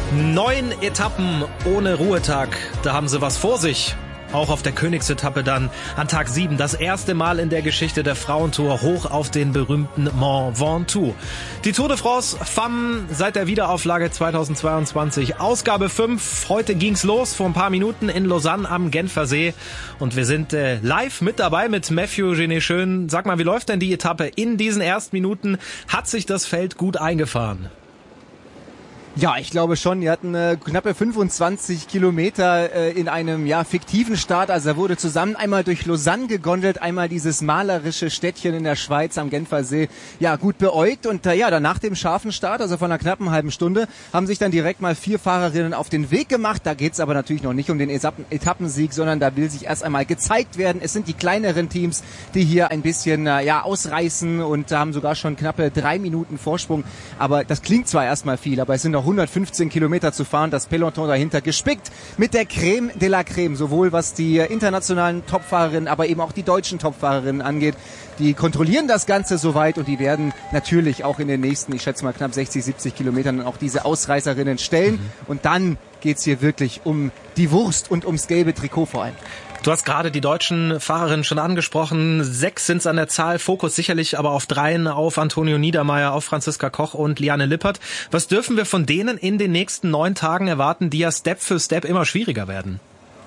9 Etappen ohne Ruhetag, da haben sie was vor sich. Auch auf der Königsetappe dann an Tag 7, das erste Mal in der Geschichte der Frauentour hoch auf den berühmten Mont Ventoux. Die Tour de France Femmes seit der Wiederauflage 2022, Ausgabe 5. Heute ging's los vor ein paar Minuten in Lausanne am Genfersee und wir sind live mit dabei mit Matthew Genet-Schön. Sag mal, wie läuft denn die Etappe in diesen ersten Minuten? Hat sich das Feld gut eingefahren? Ja, ich glaube schon. Die hatten knappe 25 Kilometer in einem fiktiven Start. Also er wurde zusammen einmal durch Lausanne gegondelt, einmal dieses malerische Städtchen in der Schweiz am Genfersee, gut beäugt. Und dann nach dem scharfen Start, also von einer knappen halben Stunde, haben sich dann direkt mal 4 Fahrerinnen auf den Weg gemacht. Da geht's aber natürlich noch nicht um den Etappensieg, sondern da will sich erst einmal gezeigt werden. Es sind die kleineren Teams, die hier ein bisschen ausreißen und haben sogar schon knappe 3 Minuten Vorsprung. Aber das klingt zwar erstmal viel, aber es sind noch 115 Kilometer zu fahren, das Peloton dahinter gespickt mit der Creme de la Creme, sowohl was die internationalen Topfahrerinnen, aber eben auch die deutschen Topfahrerinnen angeht. Die kontrollieren das Ganze soweit und die werden natürlich auch in den nächsten, ich schätze mal knapp 60, 70 Kilometern auch diese Ausreißerinnen stellen. Und dann geht's hier wirklich um die Wurst und ums gelbe Trikot vor allem. Du hast gerade die deutschen Fahrerinnen schon angesprochen. 6 sind's an der Zahl, Fokus sicherlich aber auf 3, auf Antonio Niedermaier, auf Franziska Koch und Liane Lippert. Was dürfen wir von denen in den nächsten 9 Tagen erwarten, die ja Step für Step immer schwieriger werden?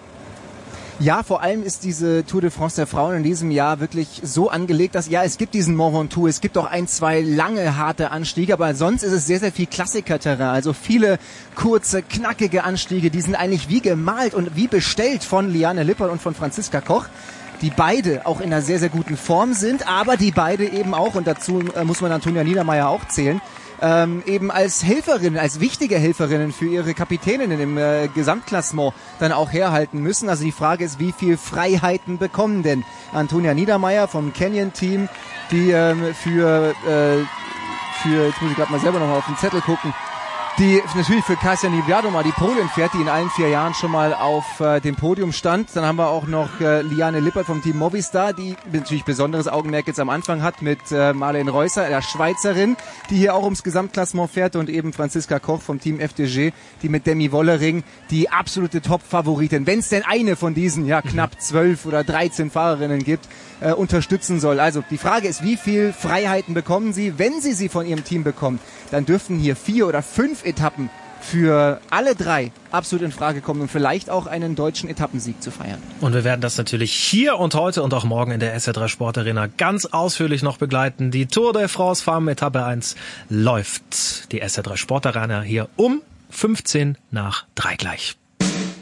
Ja, vor allem ist diese Tour de France der Frauen in diesem Jahr wirklich so angelegt, dass es gibt diesen Mont Ventoux, es gibt auch 1, 2 lange, harte Anstiege, aber sonst ist es sehr, sehr viel Klassikerterrain, also viele kurze, knackige Anstiege, die sind eigentlich wie gemalt und wie bestellt von Liane Lippert und von Franziska Koch, die beide auch in einer sehr, sehr guten Form sind, aber die beide eben auch, und dazu muss man Antonia Niedermaier auch zählen, eben als Helferinnen, als wichtige Helferinnen für ihre Kapitäninnen im Gesamtklassement dann auch herhalten müssen. Also die Frage ist, wie viel Freiheiten bekommen denn Antonia Niedermaier vom Canyon-Team, die für jetzt muss ich gerade mal selber nochmal auf den Zettel gucken, die natürlich für Kasia Niewiadoma, die Polin fährt, die in allen 4 Jahren schon mal auf dem Podium stand. Dann haben wir auch noch Liane Lippert vom Team Movistar, die natürlich besonderes Augenmerk jetzt am Anfang hat mit Marlene Reusser, der Schweizerin, die hier auch ums Gesamtklassement fährt, und eben Franziska Koch vom Team FDG, die mit Demi Wollering die absolute Top-Favoritin, wenn es denn eine von diesen knapp 12 oder 13 Fahrerinnen gibt, unterstützen soll. Also die Frage ist, wie viel Freiheiten bekommen sie? Wenn sie von ihrem Team bekommen, dann dürften hier 4 oder 5 Etappen für alle 3 absolut in Frage kommen, um vielleicht auch einen deutschen Etappensieg zu feiern. Und wir werden das natürlich hier und heute und auch morgen in der SR3 Sportarena ganz ausführlich noch begleiten. Die Tour de France Femmes Etappe 1 läuft. Die SR3 Sportarena hier um 15 nach 3 gleich.